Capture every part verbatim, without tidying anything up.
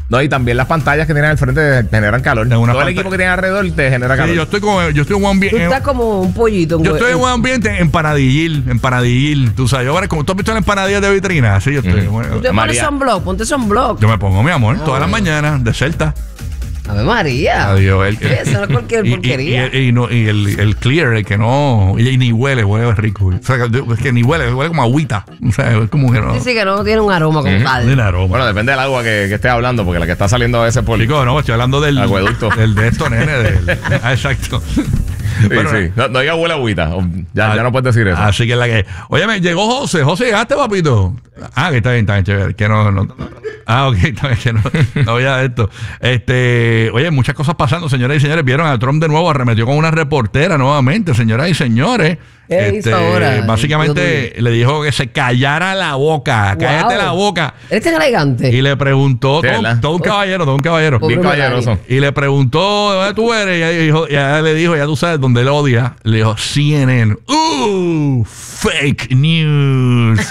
No, y también las pantallas que tienen al frente generan calor. Todo pantalla. El equipo que tiene alrededor te genera calor. Sí, yo estoy como, yo estoy en un ambiente. Tú estás como un pollito. Un yo estoy en un ambiente empanadillil, empanadillil. Tú sabes, yo como tú has visto las empanadillas de vitrina, así yo estoy. Mm. Bueno, ¿Tú te pones sunblock? Ponte sunblock. Yo me pongo, mi amor, ah, todas bueno. las mañanas de Celta. Ave María. Adiós. El, el, eso no es cualquier y, porquería. Y, y, y, no, y el, el clear, el que no. Y, y ni huele, huele rico. O sea, es que ni huele, huele como agüita. O sea, es como que no. Sí, sí, que no tiene un aroma como tal. Tiene aroma. Bueno, depende del agua que, que estés hablando, porque la que está saliendo a veces por. Chico, no, estoy hablando del. Acueducto. Del de esto, nene. Del, ah, exacto. Sí, bueno, sí. No, no diga huele agüita. Ya, ah, ya no puedes decir eso. Así que es la que. Oye, me llegó José. José, ¿llegaste, papito? Ah, que está bien, está bien, chévere. Que no. no ah, ok, está bien, que no, no voy a esto. Este. Oye, muchas cosas pasando, señoras y señores. Vieron a Trump de nuevo, arremetió con una reportera nuevamente, señoras y señores. ¿Qué este, hizo ahora? Básicamente le dijo que se callara la boca. Wow. Cállate la boca. Eres tan elegante. Y le preguntó, todo, todo un caballero, todo un caballero. Bien caballeroso. Y le preguntó, ¿dónde tú eres? Y ella, dijo, y ella le dijo, ya tú sabes, dónde él odia. Le dijo, C N N. ¡Uh! Fake news.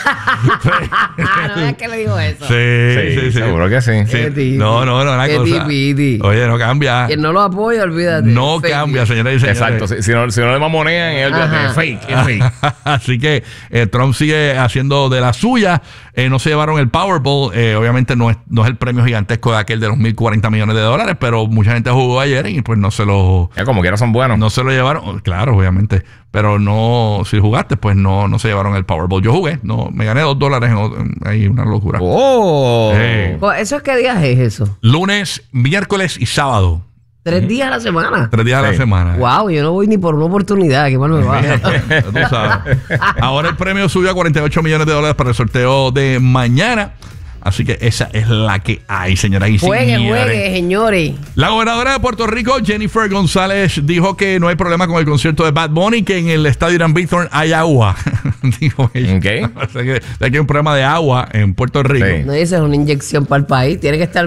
¿No es que le dijo eso? Sí, sí, sí. sí. Seguro que sí. sí. No, no, no, una cosa. Tipiti. Oye, no cambia. Quien no lo apoya, olvídate. No fake cambia, señoras y señores. Exacto. Si, si, no, si no le mamonean, él es fake. Es fake. Así que eh, Trump sigue haciendo de la suya. Eh, no se llevaron el Powerball. Eh, obviamente no es, no es el premio gigantesco de aquel de los mil cuarenta millones de dólares, pero mucha gente jugó ayer y pues no se lo... Ya, como quiera son buenos. No se lo llevaron. Claro, obviamente. Pero no, si jugaste, pues no, no se llevaron el Powerball. Yo jugué, no, me gané dos dólares en, ahí, una locura. ¡Oh! Eh, ¿Eso es qué días es eso? Lunes, miércoles y sábado. Tres días a la semana. Tres días sí. a la semana. Wow, yo no voy ni por una oportunidad. Qué mal me va. Tú sabes. Ahora el premio subió a cuarenta y ocho millones de dólares para el sorteo de mañana. Así que esa es la que hay, señoras y juegue, señores. Juegue, juegue, señores. La gobernadora de Puerto Rico, Jennifer González, dijo que no hay problema con el concierto de Bad Bunny, que en el estadio Irán Bithorn hay agua. Dijo ella. Okay. O sea que aquí hay un problema de agua en Puerto Rico. Sí. No, esa es una inyección para el país. Tiene que estar